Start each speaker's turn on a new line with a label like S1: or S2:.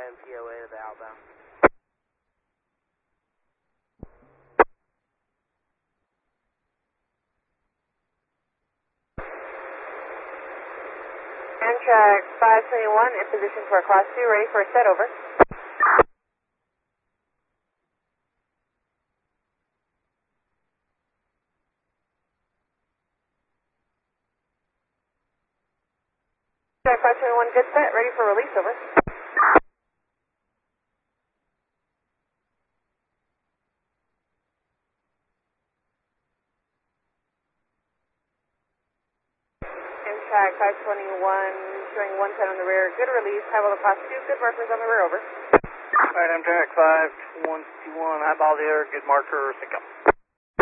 S1: MPOA to the outbound.
S2: Amtrak 521 in position for Class 2, ready for a set over. Amtrak 521, good set, ready for release, over. Amtrak 521, showing 110 on the rear, good release, high ball to Class 2, good markers on the rear, over.
S1: Alright, Amtrak 521, high ball there, good marker, sync up.